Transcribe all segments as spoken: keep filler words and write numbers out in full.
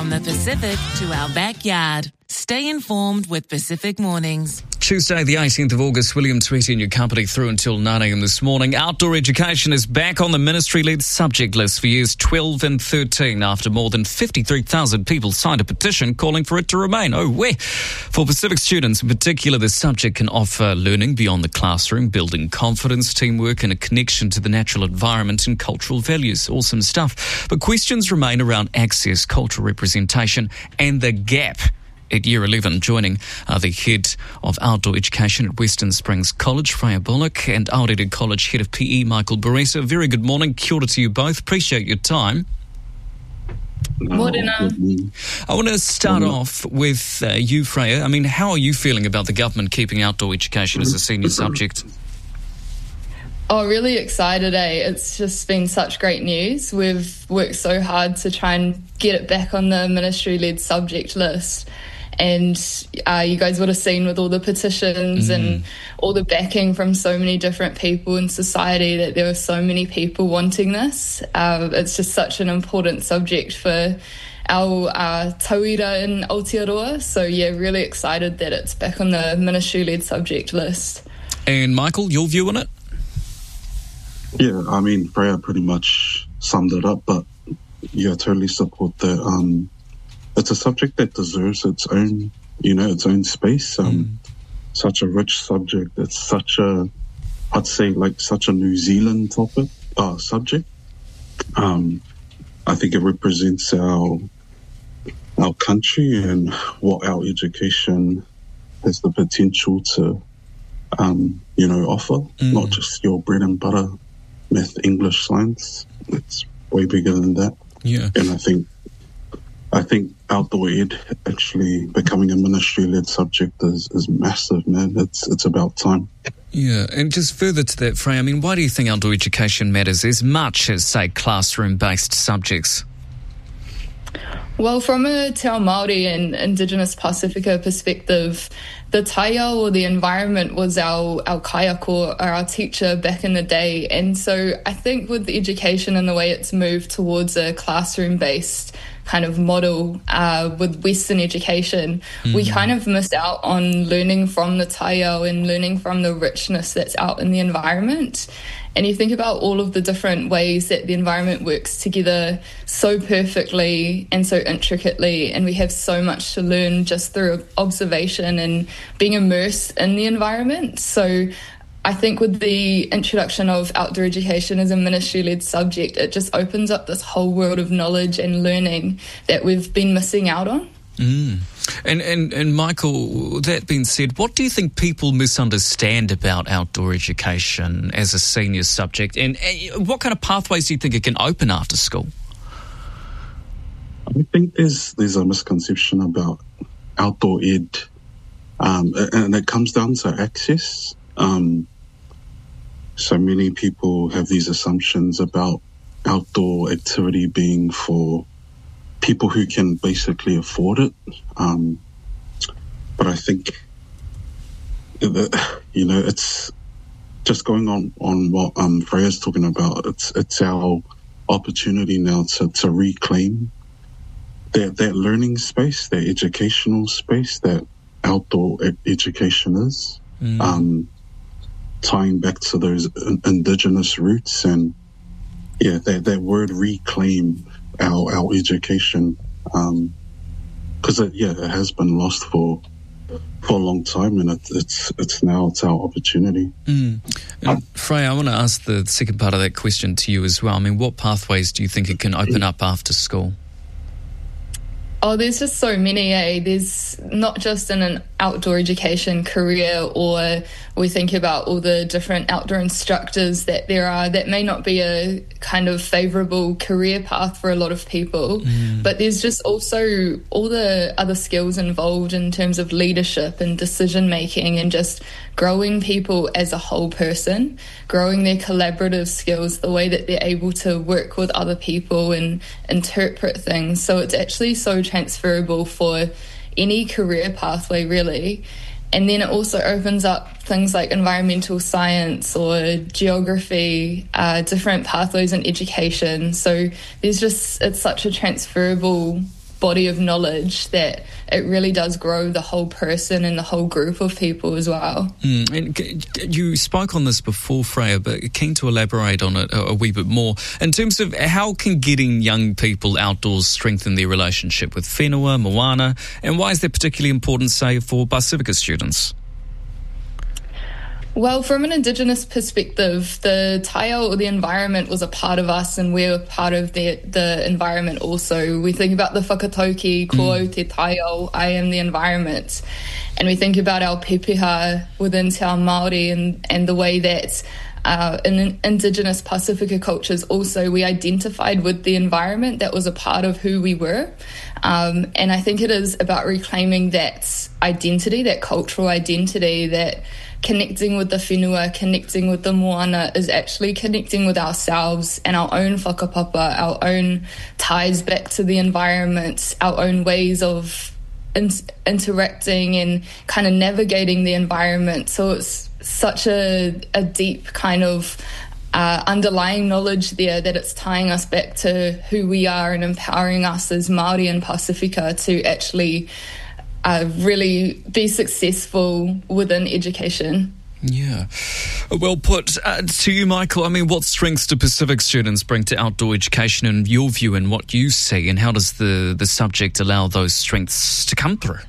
From the Pacific to our backyard. Stay informed with Pacific Mornings. Tuesday, the eighteenth of August, William Tweety and your company through until nine a.m. this morning. Outdoor education is back on the ministry-led subject list for years twelve and thirteen after more than fifty-three thousand people signed a petition calling for it to remain. Oh, where? For Pacific students in particular, the subject can offer learning beyond the classroom, building confidence, teamwork and a connection to the natural environment and cultural values. Awesome stuff. But questions remain around access, cultural representation and the gap at Year eleven. Joining uh, the head of outdoor education at Western Springs College, Freya Bullock, and Aorere College head of P E, Michael Barresa. Very good morning. Kia ora to you both. Appreciate your time. Morena. I want to start off with uh, you, Freya. I mean, how are you feeling about the government keeping outdoor education as a senior subject? Oh, really excited, eh? It's just been such great news. We've worked so hard to try and get it back on the ministry-led subject list. And uh, you guys would have seen with all the petitions mm. and all the backing from so many different people in society that there were so many people wanting this. Uh, it's just such an important subject for our uh, tauira in Aotearoa. So, yeah, really excited that it's back on the ministry-led subject list. And, Michael, your view on it? Yeah, I mean, Freya pretty much summed it up, but yeah, I totally support that. Um, it's a subject that deserves its own, you know, its own space. Um, mm. Such a rich subject. It's such a, I'd say, like such a New Zealand topic, uh, subject. Um, I think it represents our our country and what our education has the potential to, um, you know, offer. Mm. Not just your bread and butter math, English, science. It's way bigger than that. Yeah. And I think I think outdoor ed actually becoming a ministry-led subject is, is massive, man. It's it's about time. Yeah, and just further to that, Freya, I mean, why do you think outdoor education matters as much as, say, classroom-based subjects? Well, from a Te Ao Māori and Indigenous Pacifica perspective, the taiao or the environment was our, our kaiako or our teacher back in the day. And so I think with the education and the way it's moved towards a classroom-based kind of model uh, with Western education, mm. we kind of miss out on learning from the taiao and learning from the richness that's out in the environment. And you think about all of the different ways that the environment works together so perfectly and so intricately, and we have so much to learn just through observation and being immersed in the environment. So I think with the introduction of outdoor education as a ministry-led subject, it just opens up this whole world of knowledge and learning that we've been missing out on. Mm. And, and and Michael, that being said, what do you think people misunderstand about outdoor education as a senior subject, and, and what kind of pathways do you think it can open after school? I think there's there's a misconception about outdoor ed, um, and it comes down to access. Um, so many people have these assumptions about outdoor activity being for people who can basically afford it. Um, but I think, that, you know, it's just going on, on what um, Freya's talking about. It's it's our opportunity now to, to reclaim that, that learning space, that educational space that outdoor ed- education is, mm. um, tying back to those indigenous roots. And, yeah, that, that word reclaim our our education, um, because it, yeah, it has been lost for for a long time, and it, it's it's now it's our opportunity. Mm. And Freya, I want to ask the second part of that question to you as well. I mean, what pathways do you think it can open up after school? Oh, there's just so many, eh? There's not just in an outdoor education career, or we think about all the different outdoor instructors that there are. That may not be a kind of favourable career path for a lot of people, mm. but there's just also all the other skills involved in terms of leadership and decision making and just growing people as a whole person, growing their collaborative skills, the way that they're able to work with other people and interpret things. So it's actually so transferable for any career pathway, really. And then it also opens up things like environmental science or geography, uh, different pathways in education. So there's just, it's such a transferable body of knowledge that it really does grow the whole person and the whole group of people as well. Mm, and you spoke on this before, Freya, but keen to elaborate on it a, a wee bit more. In terms of how can getting young people outdoors strengthen their relationship with whenua, moana, and why is that particularly important, say, for Pasifika students? Well, from an Indigenous perspective, the taiao or the environment was a part of us, and we're part of the the environment also. We think about the whakatauki, ko au te taiao, I am the environment. And we think about our pepeha within Te Ao Māori and, and the way that uh, in Indigenous Pasifika cultures also we identified with the environment that was a part of who we were. Um, and I think it is about reclaiming that identity, that cultural identity, that connecting with the whenua, connecting with the moana is actually connecting with ourselves and our own whakapapa, our own ties back to the environment, our own ways of in- interacting and kind of navigating the environment. So it's such a, a deep kind of uh, underlying knowledge there that it's tying us back to who we are and empowering us as Māori and Pasifika to actually Uh, really be successful within education. Yeah. Well put. Uh, to you, Michael, I mean, what strengths do Pacific students bring to outdoor education in your view and what you see, and how does the, the subject allow those strengths to come through?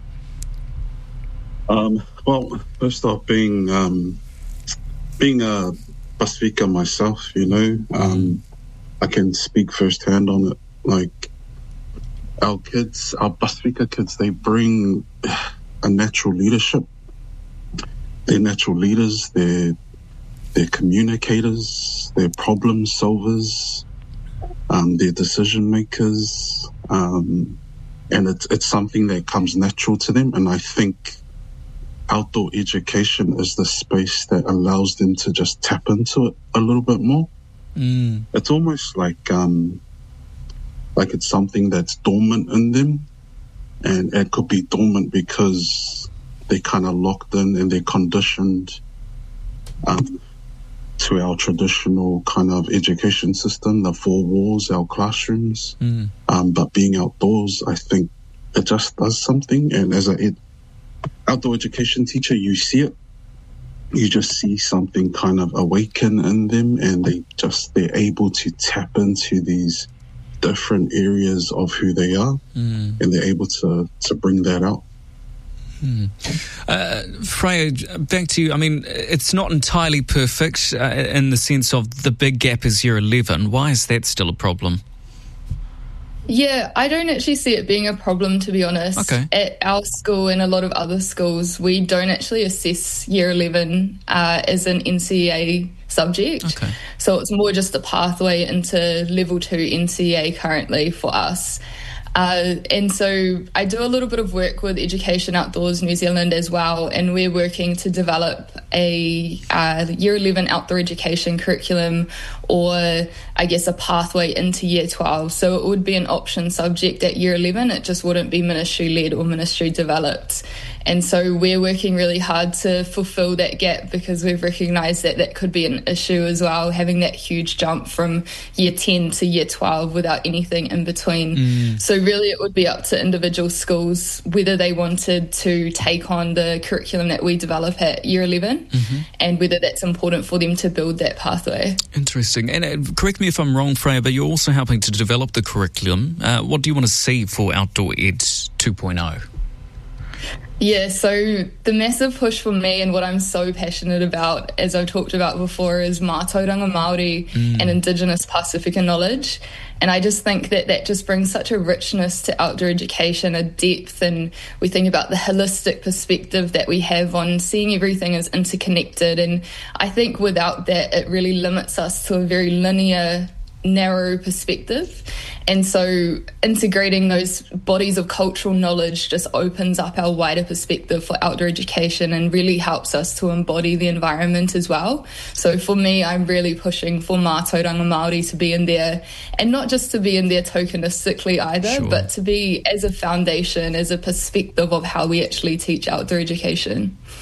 Um, well, first off, being um, being a Pasifika myself, you know, um, I can speak firsthand on it. Like, our kids, our Pasifika kids, they bring a natural leadership. They're natural leaders, they're, they're communicators, they're problem solvers, um, they're decision makers, um, and it's, it's something that comes natural to them. And I think outdoor education is the space that allows them to just tap into it a little bit more. Mm. It's almost like... Um, Like it's something that's dormant in them, and it could be dormant because they're kind of locked in and they're conditioned um, to our traditional kind of education system, the four walls, our classrooms. Mm. Um, but being outdoors, I think it just does something. And as an ed- outdoor education teacher, you see it. You just see something kind of awaken in them, and they just they're able to tap into these different areas of who they are, mm. and they're able to, to bring that out. Mm. Uh, Freya, back to you. I mean, it's not entirely perfect uh, in the sense of the big gap is year eleven. Why is that still a problem? Yeah, I don't actually see it being a problem, to be honest. Okay. At our school and a lot of other schools, we don't actually assess year eleven uh, as an N C E A subject. Okay. So it's more just a pathway into level two N C E A currently for us. Uh, and so I do a little bit of work with Education Outdoors New Zealand as well, and we're working to develop a uh, year eleven outdoor education curriculum, or I guess a pathway into year twelve. So it would be an option subject at year eleven, it just wouldn't be ministry-led or ministry-developed. And so we're working really hard to fulfill that gap, because we've recognised that that could be an issue as well, having that huge jump from year ten to year twelve without anything in between. Mm. So really it would be up to individual schools whether they wanted to take on the curriculum that we develop at year eleven, mm-hmm. and whether that's important for them to build that pathway. Interesting. And uh, correct me if I'm wrong, Freya, but you're also helping to develop the curriculum. Uh, what do you want to see for Outdoor Ed two point oh? Yeah, so the massive push for me and what I'm so passionate about, as I've talked about before, is mātauranga Māori mm. and Indigenous Pasifika knowledge. And I just think that that just brings such a richness to outdoor education, a depth, and we think about the holistic perspective that we have on seeing everything as interconnected. And I think without that, it really limits us to a very linear, narrow perspective. And so integrating those bodies of cultural knowledge just opens up our wider perspective for outdoor education and really helps us to embody the environment as well. So for me, I'm really pushing for mātauranga Māori to be in there, and not just to be in there tokenistically either, sure. but to be as a foundation, as a perspective of how we actually teach outdoor education.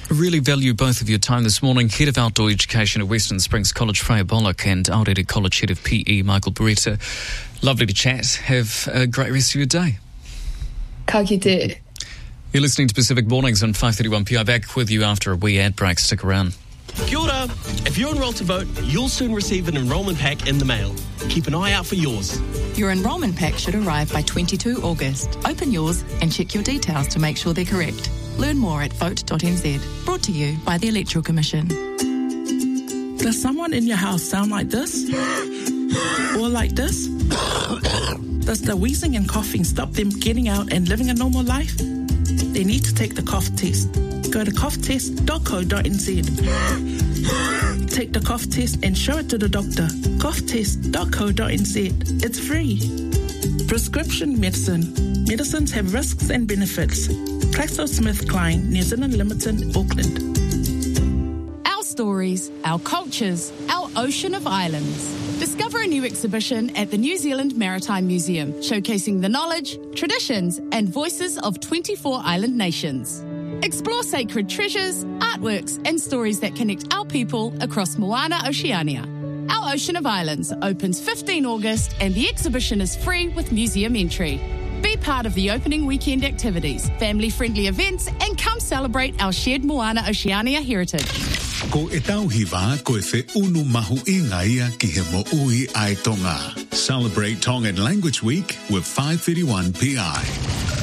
I really value both of your time this morning. Head of Outdoor Education at Western Springs College, Freya Bullock, and Aorere College Head of P E, Michael Beretta. Lovely to chat. Have a great rest of your day. Ka kite. You're listening to Pacific Mornings on five thirty-one P I. Back with you after a wee ad break. Stick around. Kia ora. If you're enrolled to vote, you'll soon receive an enrolment pack in the mail. Keep an eye out for yours. Your enrolment pack should arrive by the twenty-second of August. Open yours and check your details to make sure they're correct. Learn more at vote dot n z. Brought to you by the Electoral Commission. Does someone in your house sound like this? Or like this? Does the wheezing and coughing stop them getting out and living a normal life? They need to take the cough test. Go to cough test dot co dot n z. Take the cough test and show it to the doctor. cough test dot co dot n z. It's free. Prescription medicine. Medicines have risks and benefits. GlaxoSmithKline, New Zealand Limited, Auckland. Our stories, our cultures, our ocean of islands. Discover a new exhibition at the New Zealand Maritime Museum, showcasing the knowledge, traditions, and voices of twenty-four island nations. Explore sacred treasures, artworks, and stories that connect our people across Moana Oceania. Our Ocean of Islands opens the fifteenth of August, and the exhibition is free with museum entry. Be part of the opening weekend activities, family-friendly events, and come celebrate our shared Moana Oceania heritage. Ko e tauhiwa ko e whi unu mahu I ngā ia ki he mo'ui ai Tonga. Celebrate Tongan Language Week with five thirty-one P I.